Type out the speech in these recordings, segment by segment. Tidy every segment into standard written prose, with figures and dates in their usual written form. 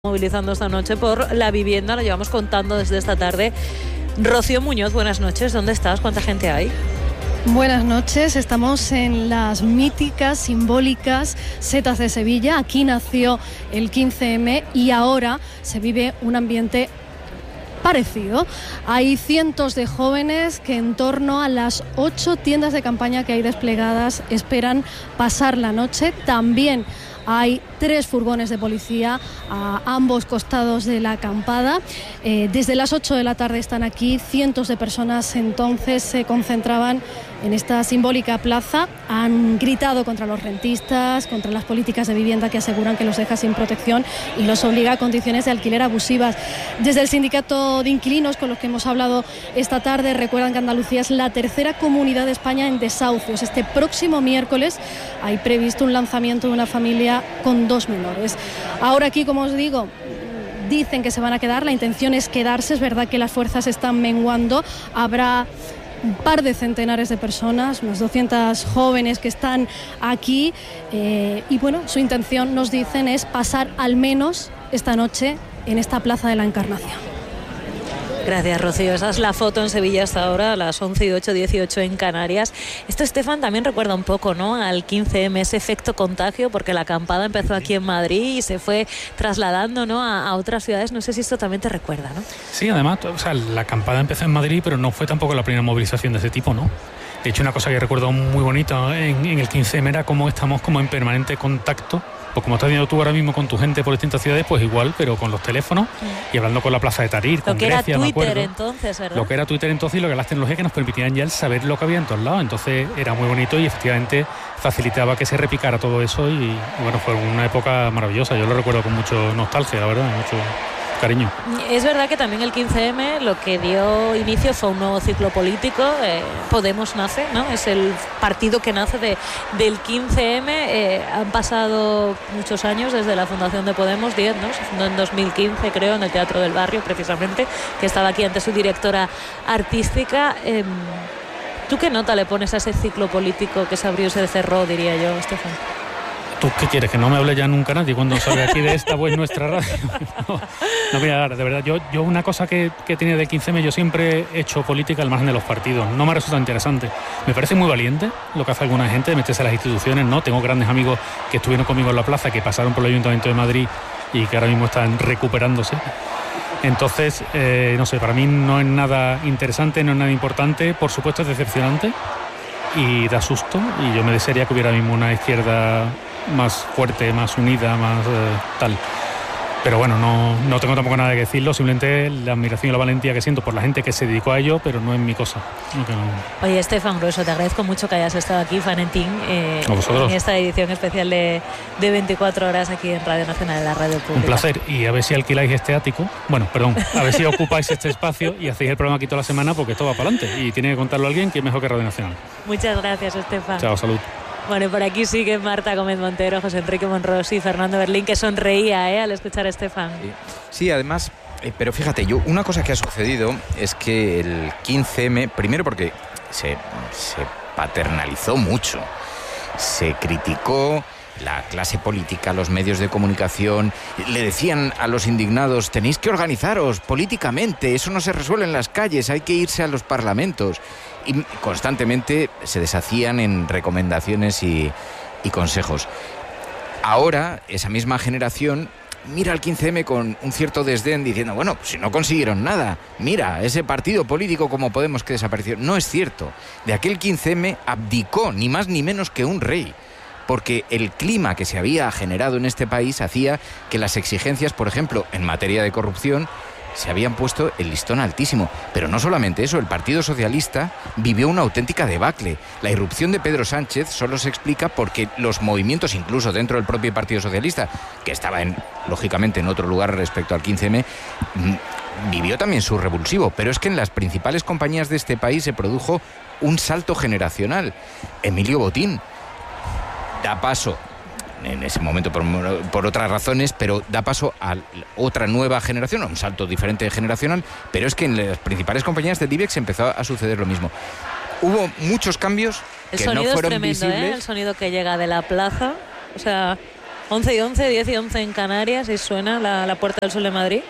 movilizando esta noche por la vivienda, lo llevamos contando desde esta tarde. Rocío Muñoz, buenas noches, ¿dónde estás? ¿Cuánta gente hay? Buenas noches, estamos en las míticas, simbólicas setas de Sevilla. Aquí nació el 15M y ahora se vive un ambiente parecido. Hay cientos de jóvenes que en torno a las 8 tiendas de campaña que hay desplegadas esperan pasar la noche. También hay 3 furgones de policía a ambos costados de la acampada. Desde las 8 de la tarde están aquí. Cientos de personas entonces se concentraban en esta simbólica plaza. Han gritado contra los rentistas, contra las políticas de vivienda que aseguran que los deja sin protección y los obliga a condiciones de alquiler abusivas. Desde el sindicato de inquilinos con los que hemos hablado esta tarde recuerdan que Andalucía es la tercera comunidad de España en desahucios. Este próximo miércoles hay previsto un lanzamiento de una familia con 2 menores. Ahora aquí, como os digo, dicen que se van a quedar, la intención es quedarse. Es verdad que las fuerzas están menguando, habrá un par de centenares de personas, unas 200 jóvenes que están aquí y bueno, su intención, nos dicen, es pasar al menos esta noche en esta Plaza de la Encarnación. Gracias, Rocío. Esa es la foto en Sevilla hasta ahora, a las 11:08, 18 en Canarias. Esto, Estefan, también recuerda un poco, ¿no?, al 15M, ese efecto contagio, porque la acampada empezó aquí en Madrid y se fue trasladando, ¿no?, a otras ciudades. No sé si esto también te recuerda, ¿no? Sí, además, o sea, la acampada empezó en Madrid, pero no fue tampoco la primera movilización de ese tipo, ¿no? De hecho, una cosa que recuerdo muy bonita en el 15M era cómo estamos como en permanente contacto. Pues como estás viendo tú ahora mismo con tu gente por distintas ciudades, pues igual, pero con los teléfonos y hablando con la Plaza de Tahrir, con Grecia, me acuerdo. Lo que era Twitter entonces, ¿verdad? Lo que era Twitter entonces y lo que las tecnologías que nos permitían ya el saber lo que había en todos lados. Entonces era muy bonito y efectivamente facilitaba que se repicara todo eso y bueno, fue una época maravillosa. Yo lo recuerdo con mucho nostalgia, la verdad, mucho cariño. Es verdad que también el 15M lo que dio inicio fue un nuevo ciclo político. Podemos nace, ¿no? Es el partido que nace del 15M. Han pasado muchos años desde la fundación de Podemos, 10, ¿no? Se fundó en 2015, creo, en el Teatro del Barrio, precisamente, que estaba aquí ante su directora artística. ¿Tú qué nota le pones a ese ciclo político que se abrió y se cerró, diría yo, Estefan? ¿Tú qué quieres? ¿Que no me hable ya nunca nadie cuando salga aquí de esta pues nuestra radio? No, mira, de verdad, yo una cosa que tenía del 15M, yo siempre he hecho política al margen de los partidos. No me resulta interesante. Me parece muy valiente lo que hace alguna gente de meterse a las instituciones, ¿no? Tengo grandes amigos que estuvieron conmigo en la plaza, que pasaron por el Ayuntamiento de Madrid y que ahora mismo están recuperándose. Entonces, no sé, para mí no es nada interesante, no es nada importante. Por supuesto es decepcionante y da susto. Y yo me desearía que hubiera mismo una izquierda más fuerte, más unida, más tal. Pero bueno, no tengo tampoco nada que decirlo, simplemente la admiración y la valentía que siento por la gente que se dedicó a ello, pero no es mi cosa. No. Oye, Estefan Grueso, te agradezco mucho que hayas estado aquí, Valentín, en esta edición especial de 24 horas aquí en Radio Nacional, en la radio pública. Un placer, y a ver si alquiláis este ático, a ver si ocupáis este espacio y hacéis el programa aquí toda la semana, porque esto va para adelante y tiene que contarlo alguien que es mejor que Radio Nacional. Muchas gracias, Estefan. Chao, salud. Bueno, por aquí sigue Marta Gómez Montero, José Enrique Monros y Fernando Berlín, que sonreía al escuchar a Estefan. Sí, además, pero fíjate, una cosa que ha sucedido es que el 15M, primero porque se paternalizó mucho, se criticó la clase política, los medios de comunicación, le decían a los indignados, tenéis que organizaros políticamente, eso no se resuelve en las calles, hay que irse a los parlamentos. Y constantemente se deshacían en recomendaciones y consejos. Ahora, esa misma generación mira al 15M con un cierto desdén diciendo, bueno, si no consiguieron nada, mira, ese partido político como Podemos que desapareció. No es cierto. De aquel 15M abdicó ni más ni menos que un rey, porque el clima que se había generado en este país hacía que las exigencias, por ejemplo, en materia de corrupción, se habían puesto el listón altísimo. Pero no solamente eso, el Partido Socialista vivió una auténtica debacle. La irrupción de Pedro Sánchez solo se explica porque los movimientos, incluso dentro del propio Partido Socialista, que estaba lógicamente en otro lugar respecto al 15M, vivió también su revulsivo. Pero es que en las principales compañías de este país se produjo un salto generacional. Emilio Botín da paso en ese momento por otras razones, pero da paso a otra nueva generación, a un salto diferente generacional, pero es que en las principales compañías del IBEX empezó a suceder lo mismo. Hubo muchos cambios que no fueron visibles. El sonido que llega de la plaza, o sea, 11:11, 10:11 en Canarias, y suena la Puerta del Sol de Madrid.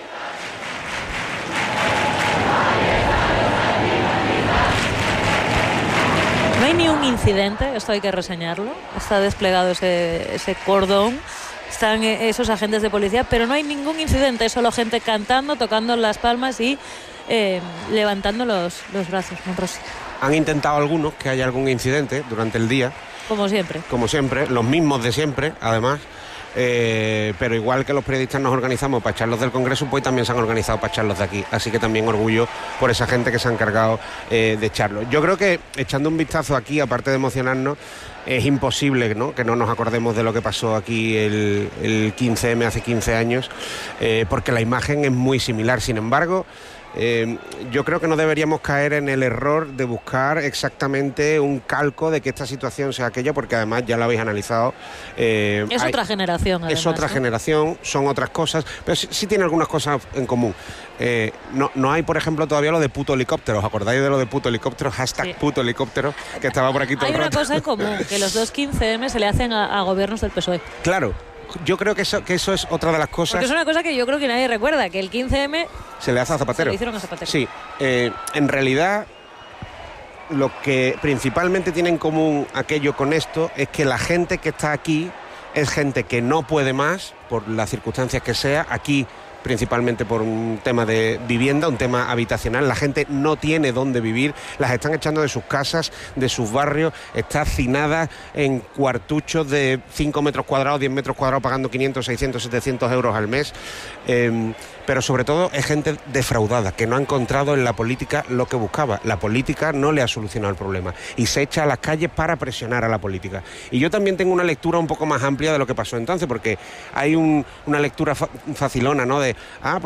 No hay ni un incidente, esto hay que reseñarlo. Está desplegado ese cordón, están esos agentes de policía, pero no hay ningún incidente, solo gente cantando, tocando las palmas y levantando los brazos. Monrosi. Han intentado algunos que haya algún incidente durante el día. Como siempre, los mismos de siempre, además. Pero igual que los periodistas nos organizamos para echarlos del Congreso, pues también se han organizado para echarlos de aquí. Así que también orgullo por esa gente que se ha encargado de echarlos. Yo creo que echando un vistazo aquí, aparte de emocionarnos, es imposible, ¿no?, que no nos acordemos de lo que pasó aquí el 15M hace 15 años, porque la imagen es muy similar. Sin embargo, yo creo que no deberíamos caer en el error de buscar exactamente un calco de que esta situación sea aquella, porque además ya lo habéis analizado. Otra generación, además, es otra generación, son otras cosas, pero sí tiene algunas cosas en común. No hay, por ejemplo, todavía lo de puto helicóptero. ¿Os acordáis de lo de puto helicóptero? Hashtag sí. Puto helicóptero, que estaba por aquí todo el rato. Hay una cosa en común, que los dos 15M se le hacen a gobiernos del PSOE. Claro. Yo creo que eso es otra de las cosas. Porque es una cosa que yo creo que nadie recuerda, que el 15M se le hace a Zapatero. Se le hicieron a Zapatero. Sí, en realidad lo que principalmente tiene en común aquello con esto es que la gente que está aquí es gente que no puede más, por las circunstancias que sea. Aquí principalmente por un tema de vivienda, un tema habitacional. La gente no tiene dónde vivir, las están echando de sus casas, de sus barrios, está hacinada en cuartuchos de 5 metros cuadrados, 10 metros cuadrados, pagando 500, 600, 700 euros al mes. Pero sobre todo es gente defraudada, que no ha encontrado en la política lo que buscaba. La política no le ha solucionado el problema y se echa a las calles para presionar a la política. Y yo también tengo una lectura un poco más amplia de lo que pasó entonces, porque hay una lectura facilona, ¿no?, de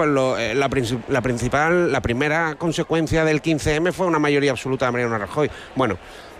la primera consecuencia del 15M fue una mayoría absoluta de Mariano Rajoy. Bueno,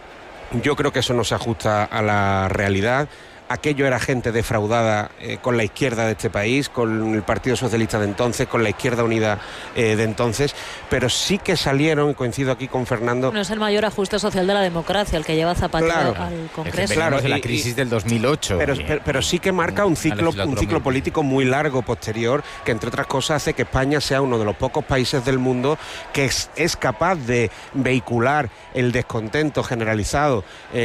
yo creo que eso no se ajusta a la realidad. Aquello era gente defraudada con la izquierda de este país, con el Partido Socialista de entonces, con la Izquierda Unida de entonces, pero sí que salieron, y coincido aquí con Fernando... No es el mayor ajuste social de la democracia el que lleva Zapatero al Congreso. Claro, de la crisis del 2008. Pero sí que marca un ciclo político muy largo posterior, que entre otras cosas hace que España sea uno de los pocos países del mundo que es capaz de vehicular el descontento generalizado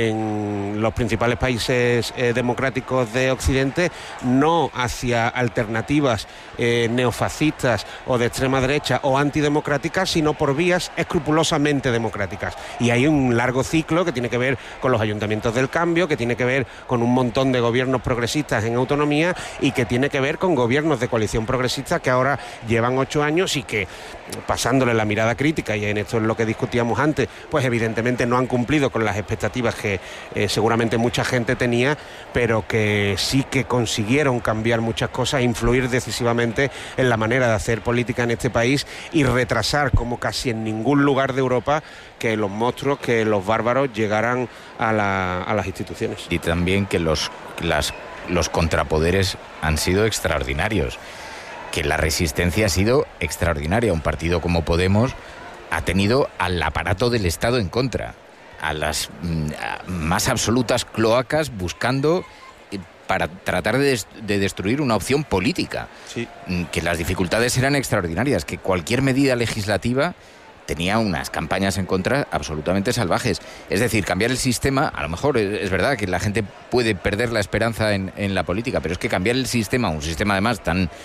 en los principales países democráticos de Occidente, no hacia alternativas neofascistas o de extrema derecha o antidemocráticas, sino por vías escrupulosamente democráticas. Y hay un largo ciclo que tiene que ver con los ayuntamientos del cambio, que tiene que ver con un montón de gobiernos progresistas en autonomía y que tiene que ver con gobiernos de coalición progresista que ahora llevan 8 años y que, pasándole la mirada crítica, y en esto es lo que discutíamos antes, pues evidentemente no han cumplido con las expectativas que seguramente mucha gente tenía, pero que sí que consiguieron cambiar muchas cosas, influir decisivamente en la manera de hacer política en este país y retrasar, como casi en ningún lugar de Europa, que los monstruos, que los bárbaros llegaran a las instituciones. Y también que los contrapoderes han sido extraordinarios, que la resistencia ha sido extraordinaria. Un partido como Podemos ha tenido al aparato del Estado en contra, a las más absolutas cloacas buscando para tratar de destruir una opción política. Sí. Que las dificultades eran extraordinarias, que cualquier medida legislativa tenía unas campañas en contra absolutamente salvajes. Es decir, cambiar el sistema, a lo mejor es verdad que la gente puede perder la esperanza en la política, pero es que cambiar el sistema, un sistema además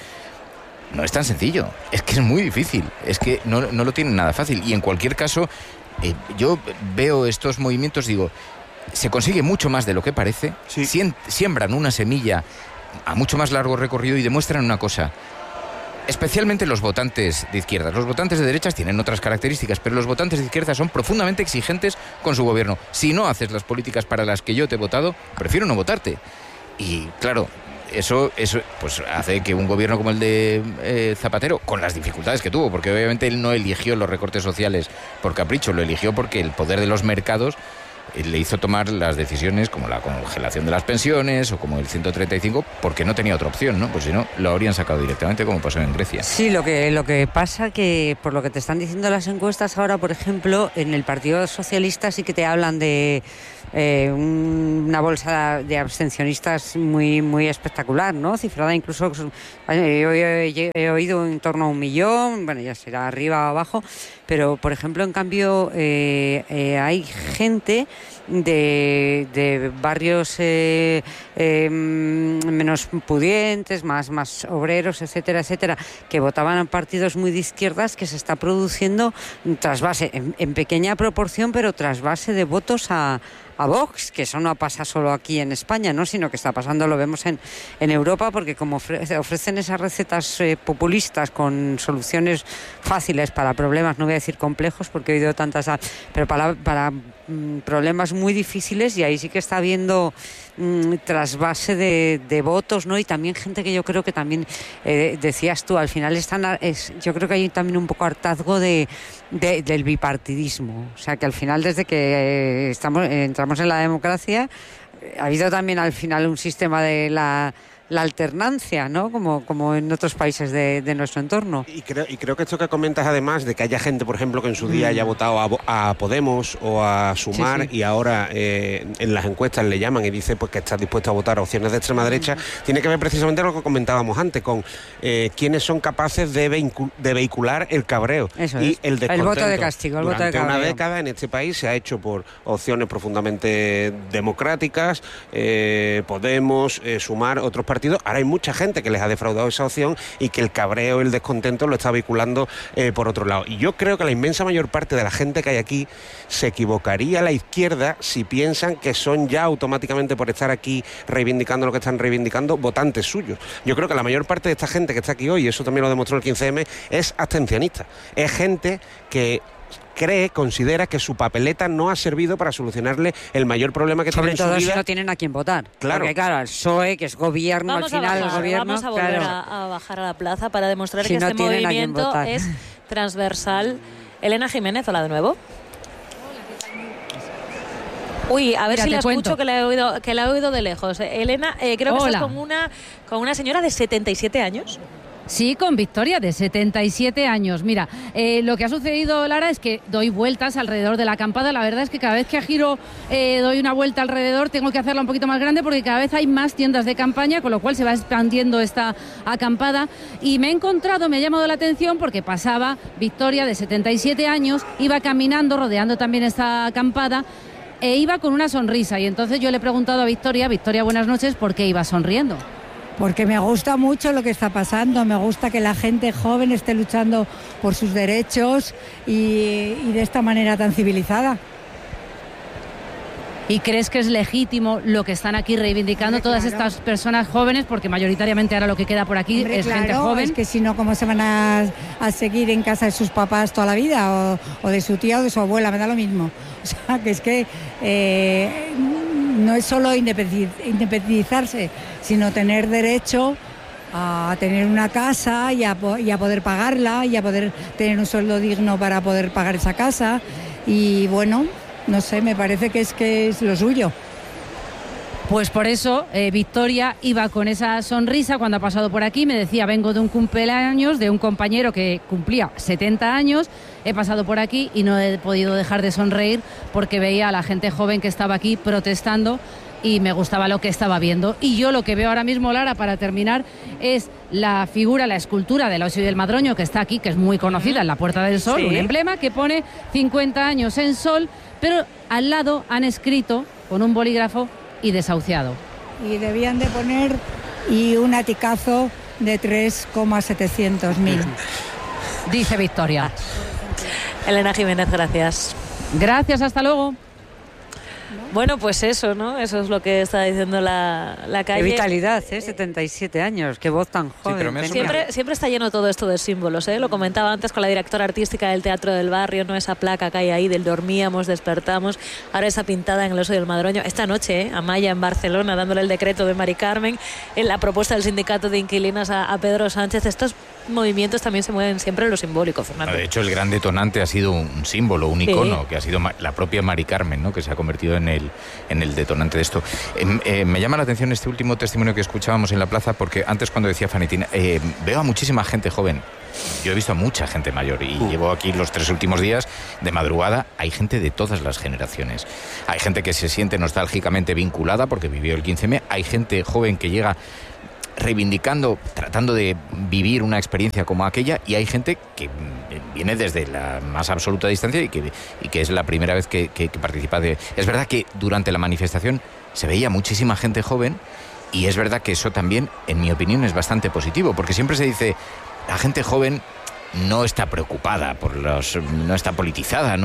no es tan sencillo, es que es muy difícil, es que no lo tienen nada fácil. Y en cualquier caso, yo veo estos movimientos, digo, se consigue mucho más de lo que parece, sí. Siembran una semilla a mucho más largo recorrido y demuestran una cosa, especialmente los votantes de izquierdas. Los votantes de derechas tienen otras características, pero los votantes de izquierdas son profundamente exigentes con su gobierno. Si no haces las políticas para las que yo te he votado, prefiero no votarte. Y claro, eso pues hace que un gobierno como el de Zapatero, con las dificultades que tuvo, porque obviamente él no eligió los recortes sociales por capricho, lo eligió porque el poder de los mercados le hizo tomar las decisiones como la congelación de las pensiones o como el 135, porque no tenía otra opción, ¿no? Pues si no, lo habrían sacado directamente, como pasó en Grecia. Sí, lo que pasa que, por lo que te están diciendo las encuestas ahora, por ejemplo, en el Partido Socialista sí que te hablan de una bolsa de abstencionistas muy, muy espectacular, ¿no? Cifrada incluso, he oído en torno a 1 millón, bueno, ya será arriba o abajo, pero por ejemplo, en cambio, hay gente de barrios menos pudientes, más obreros, etcétera, etcétera, que votaban a partidos muy de izquierdas, que se está produciendo trasvase, en pequeña proporción, pero trasvase de votos a Vox, que eso no pasa solo aquí en España, ¿no? Sino que está pasando, lo vemos en Europa, porque como ofrecen esas recetas populistas con soluciones fáciles para problemas, no voy a decir complejos porque he oído tantas, pero para problemas muy difíciles, y ahí sí que está habiendo trasvase de votos, ¿no? Y también gente que yo creo que también, decías tú, al final yo creo que hay también un poco hartazgo del bipartidismo. O sea, que al final, desde que entramos en la democracia, ha habido también al final un sistema de la alternancia, ¿no? Como en otros países de nuestro entorno. Y creo que esto que comentas, además de que haya gente, por ejemplo, que en su día haya votado a Podemos o a Sumar, sí. Y ahora en las encuestas le llaman y dice pues que está dispuesto a votar opciones de extrema derecha, tiene que ver precisamente con lo que comentábamos antes, con quiénes son capaces de vehicular el cabreo. Eso y es. El descontento. El voto de castigo. Durante una década en este país se ha hecho por opciones profundamente democráticas, Podemos, Sumar, otros partidos. Ahora hay mucha gente que les ha defraudado esa opción y que el cabreo, el descontento lo está vehiculando por otro lado. Y yo creo que la inmensa mayor parte de la gente que hay aquí se equivocaría a la izquierda si piensan que son ya automáticamente, por estar aquí reivindicando lo que están reivindicando, votantes suyos. Yo creo que la mayor parte de esta gente que está aquí hoy, y eso también lo demostró el 15M, es abstencionista. Es gente que considera que su papeleta no ha servido para solucionarle el mayor problema que tiene en su vida. Sobre todo si no tienen a quién votar. Claro. Porque claro, el PSOE, que es gobierno, al final el gobierno... Vamos a volver claro, a bajar a la plaza para demostrar si que no este tienen movimiento es transversal. Elena Jiménez, hola de nuevo. Uy, a ver si la escucho, que la he oído de lejos. Elena, creo que estás con una señora de 77 años. Sí, con Victoria, de 77 años. Mira, lo que ha sucedido, Lara, es que doy vueltas alrededor de la acampada. La verdad es que cada vez que giro, doy una vuelta alrededor, tengo que hacerla un poquito más grande porque cada vez hay más tiendas de campaña, con lo cual se va expandiendo esta acampada. Y me ha llamado la atención porque pasaba Victoria, de 77 años, iba caminando, rodeando también esta acampada, e iba con una sonrisa. Y entonces yo le he preguntado a Victoria, buenas noches, ¿por qué iba sonriendo? Porque me gusta mucho lo que está pasando, me gusta que la gente joven esté luchando por sus derechos y de esta manera tan civilizada. ¿Y crees que es legítimo lo que están aquí reivindicando todas estas personas jóvenes? Porque mayoritariamente ahora lo que queda por aquí es gente joven. Es que si no, ¿cómo se van a seguir en casa de sus papás toda la vida? O de su tía o de su abuela, me da lo mismo. O sea, que es que no es solo independizarse, sino tener derecho a tener una casa y a poder pagarla y a poder tener un sueldo digno para poder pagar esa casa. Y bueno, no sé, me parece que es lo suyo. Pues por eso Victoria iba con esa sonrisa cuando ha pasado por aquí. Me decía, vengo de un cumpleaños de un compañero que cumplía 70 años. He pasado por aquí y no he podido dejar de sonreír porque veía a la gente joven que estaba aquí protestando y me gustaba lo que estaba viendo. Y yo lo que veo ahora mismo, Lara, para terminar, es la figura, la escultura del Ocio y del Madroño, que está aquí, que es muy conocida, en la Puerta del Sol, sí. Un emblema que pone 50 años en sol, pero al lado han escrito con un bolígrafo y desahuciado. Y debían de poner un aticazo de 3,700.000. Dice Victoria. Elena Jiménez, gracias. Gracias, hasta luego. Bueno, pues eso, ¿no? Eso es lo que está diciendo la calle. Qué vitalidad, 77 años, qué voz tan joven. Sí, siempre está lleno todo esto de símbolos, ¿eh? Lo comentaba antes con la directora artística del Teatro del Barrio, ¿no? Esa placa que hay ahí del dormíamos, despertamos, ahora esa pintada en el Oso del Madroño. Esta noche, Amaya en Barcelona, dándole el decreto de Mari Carmen, en la propuesta del sindicato de inquilinas a Pedro Sánchez. Estos movimientos también se mueven siempre en lo simbólico, Fernando. De hecho, el gran detonante ha sido un símbolo, un icono, que ha sido la propia Mari Carmen, ¿no? Que se ha convertido en en el detonante de esto. Me llama la atención este último testimonio que escuchábamos en la plaza, porque antes, cuando decía Fanitina, veo a muchísima gente joven. Yo he visto a mucha gente mayor y llevo aquí los 3 últimos días de madrugada. Hay gente de todas las generaciones. Hay gente que se siente nostálgicamente vinculada porque vivió el 15M. Hay gente joven que llega reivindicando, tratando de vivir una experiencia como aquella, y hay gente que viene desde la más absoluta distancia y que es la primera vez que participa de... Es verdad que durante la manifestación se veía muchísima gente joven, y es verdad que eso también, en mi opinión, es bastante positivo, porque siempre se dice, la gente joven no está preocupada no está politizada,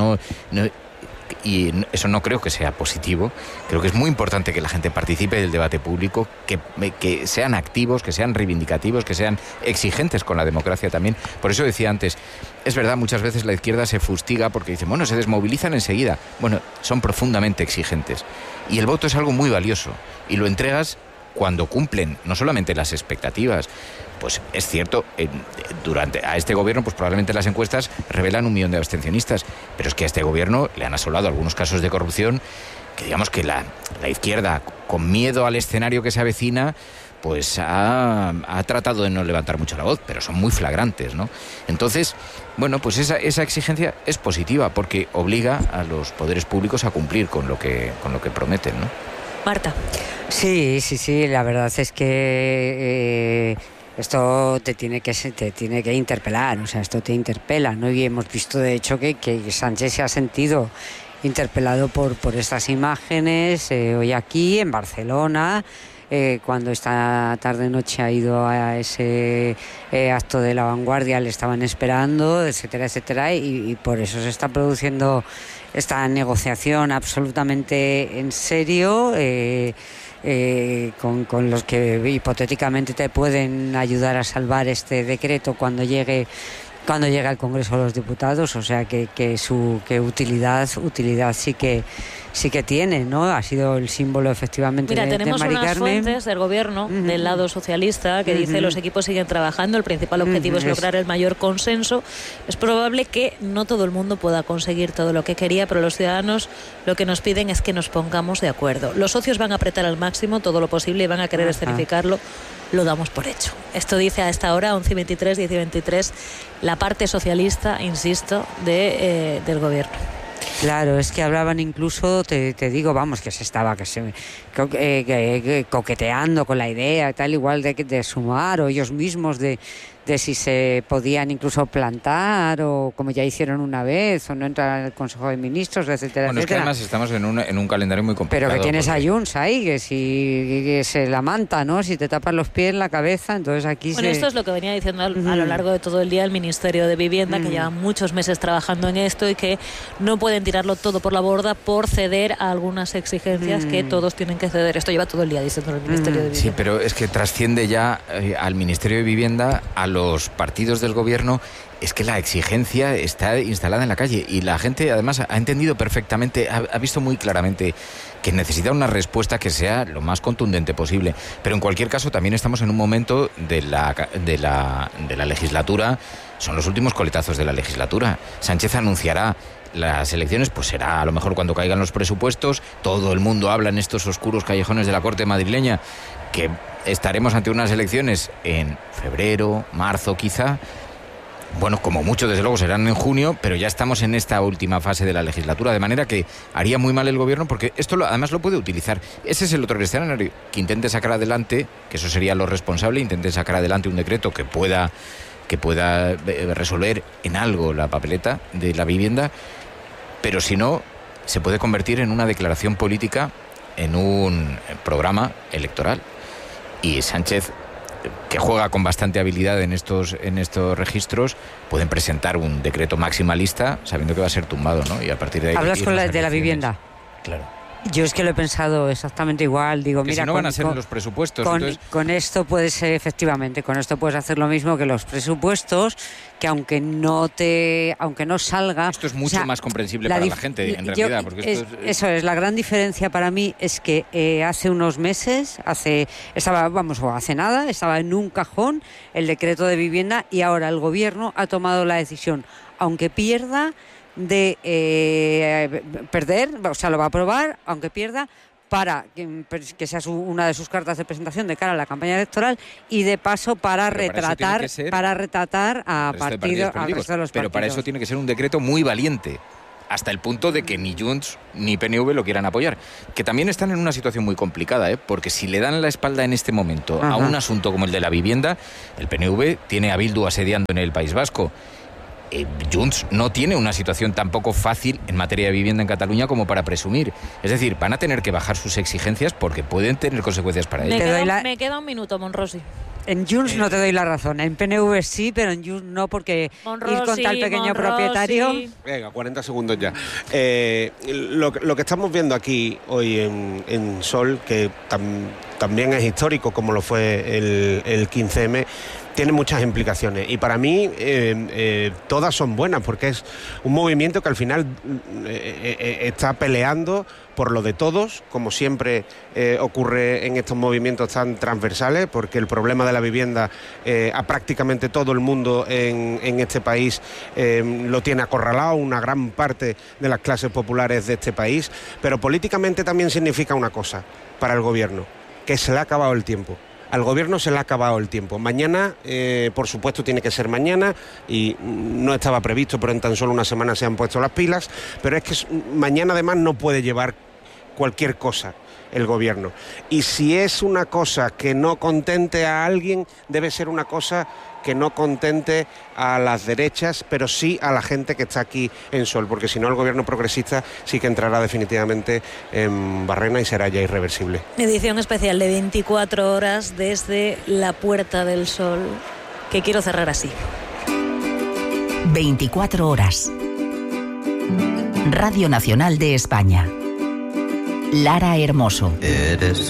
y eso no creo que sea positivo. Creo que es muy importante que la gente participe del debate público, que sean activos, que sean reivindicativos, que sean exigentes con la democracia también. Por eso decía antes, es verdad, muchas veces la izquierda se fustiga porque dice, bueno, se desmovilizan enseguida. Bueno, son profundamente exigentes. Y el voto es algo muy valioso, y lo entregas cuando cumplen no solamente las expectativas. Pues es cierto, a este gobierno pues probablemente las encuestas revelan 1 millón de abstencionistas, pero es que a este gobierno le han asolado algunos casos de corrupción que, digamos, que la izquierda, con miedo al escenario que se avecina, pues ha tratado de no levantar mucho la voz, pero son muy flagrantes, ¿no? Entonces, bueno, pues esa exigencia es positiva, porque obliga a los poderes públicos a cumplir con lo que prometen, ¿no? Marta. Sí, la verdad es que esto te tiene que interpelar, o sea, esto te interpela, ¿no? Y hemos visto, de hecho, que Sánchez se ha sentido interpelado por estas imágenes hoy aquí en Barcelona, cuando esta tarde-noche ha ido a ese acto de La Vanguardia, le estaban esperando, etcétera, etcétera, y por eso se está produciendo esta negociación absolutamente en serio, con los que hipotéticamente te pueden ayudar a salvar este decreto cuando llegue al Congreso de los Diputados. O sea que utilidad sí que tiene, ¿no? Ha sido el símbolo, efectivamente, de Mari Carmen. Tenemos unas fuentes del gobierno, del lado socialista, que dice los equipos siguen trabajando, el principal objetivo es lograr el mayor consenso. Es probable que no todo el mundo pueda conseguir todo lo que quería, pero los ciudadanos lo que nos piden es que nos pongamos de acuerdo. Los socios van a apretar al máximo todo lo posible y van a querer escenificarlo. Lo damos por hecho. Esto dice a esta hora, 11:23, 10:23, la parte socialista, insisto, del gobierno. Claro, es que hablaban incluso, te digo, vamos, que se estaba coqueteando con la idea, tal, igual de sumar, o ellos mismos de si se podían incluso plantar, o como ya hicieron una vez, o no entrar al Consejo de Ministros, etcétera, bueno, etcétera. Es que además estamos en un calendario muy complicado. Pero que tienes a Junts ahí, que se la manta, ¿no? Si te tapas los pies, la cabeza, entonces aquí esto es lo que venía diciendo a lo largo de todo el día el Ministerio de Vivienda, que lleva muchos meses trabajando en esto y que no pueden tirarlo todo por la borda por ceder a algunas exigencias que todos tienen que ceder. Esto lleva todo el día diciendo el Ministerio de Vivienda. Sí, pero es que trasciende ya al Ministerio de Vivienda, a los partidos del gobierno. Es que la exigencia está instalada en la calle, y la gente además ha entendido perfectamente, ha visto muy claramente que necesita una respuesta que sea lo más contundente posible. Pero en cualquier caso también estamos en un momento de la legislatura, son los últimos coletazos de la legislatura. Sánchez anunciará las elecciones, pues será a lo mejor cuando caigan los presupuestos. Todo el mundo habla en estos oscuros callejones de la corte madrileña que estaremos ante unas elecciones en febrero, marzo quizá. Bueno, como mucho, desde luego, serán en junio, pero ya estamos en esta última fase de la legislatura, de manera que haría muy mal el gobierno, porque esto además lo puede utilizar. Ese es el otro escenario, que intente sacar adelante, que eso sería lo responsable, intente sacar adelante un decreto que pueda resolver en algo la papeleta de la vivienda, pero si no, se puede convertir en una declaración política, en un programa electoral. Y Sánchez, que juega con bastante habilidad en estos registros, pueden presentar un decreto maximalista sabiendo que va a ser tumbado, ¿no? Y a partir de ahí... ¿Hablas de la vivienda? Claro. Yo es que lo he pensado exactamente igual. Digo, que mira, si no van a ser los presupuestos. Con esto puedes, efectivamente, con esto puedes hacer lo mismo que los presupuestos, que aunque no salga... Esto es mucho más comprensible para la gente, en realidad. Porque eso es, la gran diferencia para mí es que hace unos meses, hace nada, estaba en un cajón el decreto de vivienda, y ahora el gobierno ha tomado la decisión, aunque pierda, de perder, o sea, lo va a aprobar, aunque pierda, para que sea una de sus cartas de presentación de cara a la campaña electoral y de paso para retratar a partidos, al resto de los partidos. Pero para eso tiene que ser un decreto muy valiente, hasta el punto de que ni Junts ni PNV lo quieran apoyar, que también están en una situación muy complicada, porque si le dan la espalda en este momento a un asunto como el de la vivienda, el PNV tiene a Bildu asediando en el País Vasco. Junts no tiene una situación tampoco fácil en materia de vivienda en Cataluña como para presumir. Es decir, van a tener que bajar sus exigencias porque pueden tener consecuencias para ello. Me queda un minuto, Monrosi. En Junts no te doy la razón, en PNV sí, pero en Junts no, porque Monrosi, ir contra el pequeño propietario... Venga, 40 segundos ya. Lo que estamos viendo aquí hoy en Sol, que también es histórico como lo fue el 15M, tiene muchas implicaciones y para mí todas son buenas, porque es un movimiento que al final está peleando por lo de todos, como siempre ocurre en estos movimientos tan transversales, porque el problema de la vivienda a prácticamente todo el mundo en este país lo tiene acorralado, una gran parte de las clases populares de este país, pero políticamente también significa una cosa para el gobierno, que se le ha acabado el tiempo. Al gobierno se le ha acabado el tiempo. Mañana, por supuesto, tiene que ser mañana y no estaba previsto, pero en tan solo una semana se han puesto las pilas. Pero es que mañana además no puede llevar cualquier cosa el gobierno. Y si es una cosa que no contente a alguien, debe ser una cosa que no contente a las derechas, pero sí a la gente que está aquí en Sol, porque si no el gobierno progresista sí que entrará definitivamente en barrena y será ya irreversible. Edición especial de 24 horas desde la Puerta del Sol, que quiero cerrar así. 24 horas. Radio Nacional de España. Lara Hermoso. Eres